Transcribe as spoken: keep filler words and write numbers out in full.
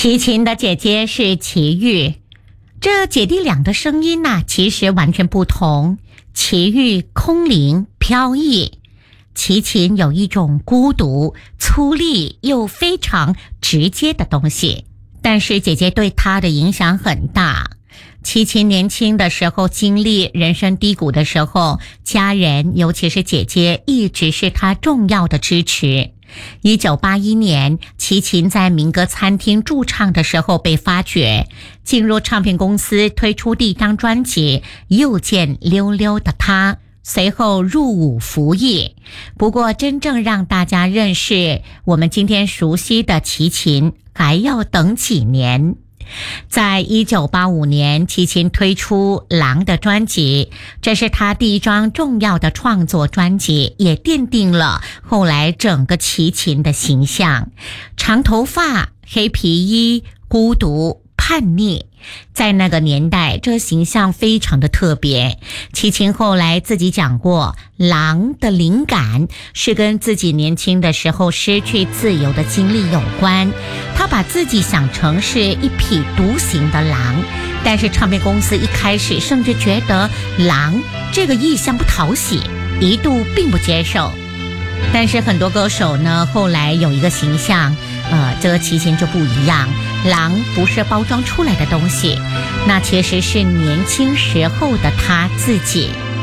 齐秦的姐姐是齐豫，这姐弟俩的声音呢、啊，其实完全不同。齐豫空灵飘逸，齐秦有一种孤独、粗粝又非常直接的东西，但是姐姐对她的影响很大。齐秦年轻的时候经历人生低谷的时候，家人尤其是姐姐一直是她重要的支持。一九八一年，齐秦在民歌餐厅驻唱的时候被发掘，进入唱片公司推出第一张专辑《又见溜溜的她》，随后入伍服役。不过真正让大家认识我们今天熟悉的齐秦，还要等几年。在一九八五年，齐秦推出《狼》的专辑，这是他第一张重要的创作专辑，也奠定了后来整个齐秦的形象。长头发、黑皮衣、孤独、叛逆，在那个年代这形象非常的特别。齐秦后来自己讲过，狼的灵感是跟自己年轻的时候失去自由的经历有关。他把自己想成是一匹独行的狼，但是唱片公司一开始甚至觉得狼这个意象不讨喜，一度并不接受。但是很多歌手呢，后来有一个形象，呃，这个齐秦就不一样。狼不是包装出来的东西，那其实是年轻时候的他自己。